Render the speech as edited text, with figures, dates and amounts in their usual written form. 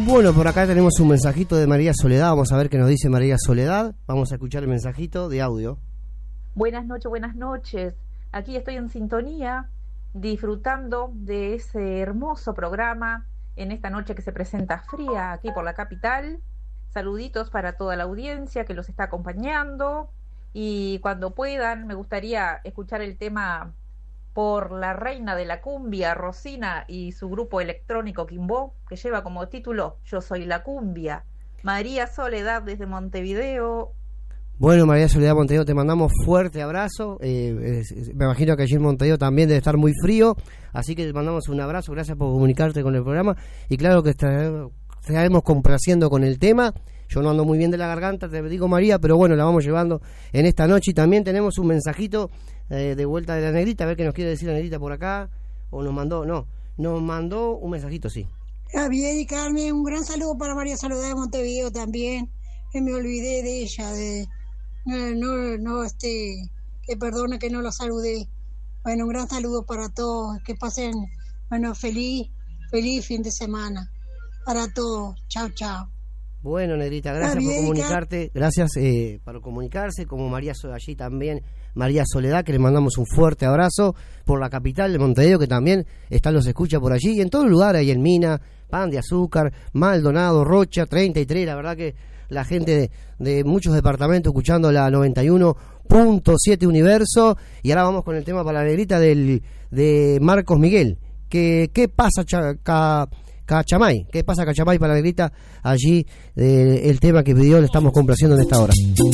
Bueno, por acá tenemos un mensajito de María Soledad. Vamos a ver qué nos dice María Soledad. Vamos a escuchar el mensajito de audio. Buenas noches. Aquí estoy en sintonía, disfrutando de ese hermoso programa en esta noche que se presenta fría aquí por la capital. Saluditos para toda la audiencia que los está acompañando. Y cuando puedan, me gustaría escuchar el tema por la reina de la cumbia, Rosina, y su grupo electrónico Quimbó, que lleva como título Yo soy la cumbia. María Soledad desde Montevideo. Bueno, María Soledad Montevideo, te mandamos fuerte abrazo. Me imagino que allí en Montevideo también debe estar muy frío, así que te mandamos un abrazo. Gracias por comunicarte con el programa. Y claro que estaremos complaciendo con el tema. Yo no ando muy bien de la garganta, te digo, María, pero bueno, la vamos llevando en esta noche. Y también tenemos un mensajito de vuelta de la Negrita, a ver qué nos quiere decir la Negrita por acá. O nos mandó un mensajito, sí. Bien, y Carmen, un gran saludo para María Soledad de Montevideo también, que me olvidé de ella, que perdone que no lo saludé. Bueno, un gran saludo para todos, que pasen, feliz fin de semana para todos. Chao. Bueno, Negrita, gracias por comunicarte, gracias por comunicarse, como María allí también, María Soledad, que le mandamos un fuerte abrazo por la capital de Montevideo, que también los escucha por allí, y en todo lugar, ahí en Mina, Pan de Azúcar, Maldonado, Rocha, 33, la verdad que la gente de muchos departamentos escuchando la 91.7 Universo. Y ahora vamos con el tema para la Negrita de Marcos Miguel. ¿Qué pasa, Cachamay? ¿Qué pasa, Cachamay, para la Negrita? Allí el tema que pidió le estamos complaciendo en esta hora.